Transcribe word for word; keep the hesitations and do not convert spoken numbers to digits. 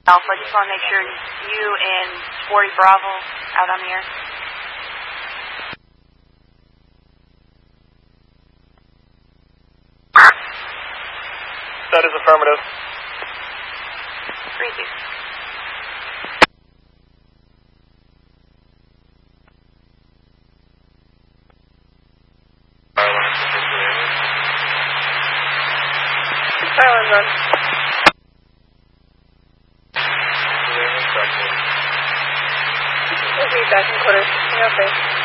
Alpha, I just want to make sure you and Sporty Bravo out on the air. That is affirmative. Three two. Silence on. We'll be back in quarters. Okay.